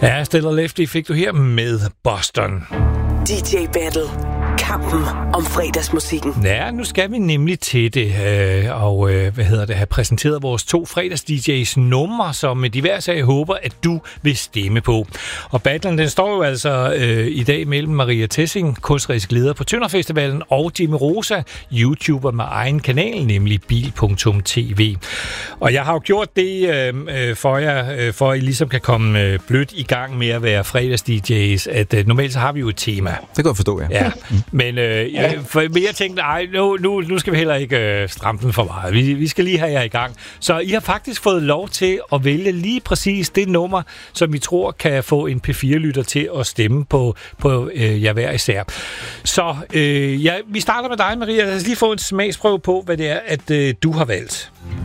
Ja, Stellar Lefty fik du her med Boston. DJ Battle. Kampen om fredagsmusikken. Ja, nu skal vi nemlig til det, og have præsenteret vores 2 fredags-DJ's numre, som med diverse jeg håber, at du vil stemme på. Og battlen, den står jo altså i dag mellem Maria Tessing, kunstnerisk leder på Tønder Festivalen, og Jimmy Rosa, YouTuber med egen kanal, nemlig bil.tv. Og jeg har jo gjort det for jer, for at I ligesom kan komme blødt i gang med at være fredags-DJ's, at normalt så har vi jo et tema. Det kan jeg forstå, ja. Men jeg tænkte, nu skal vi heller ikke stramme den for meget. Vi skal lige have jer i gang. Så I har faktisk fået lov til at vælge lige præcis det nummer, som I tror kan få en P4-lytter til at stemme på jer hver især. Så vi starter med dig, Maria. Lad os lige få en smagsprøve på, hvad det er, at du har valgt.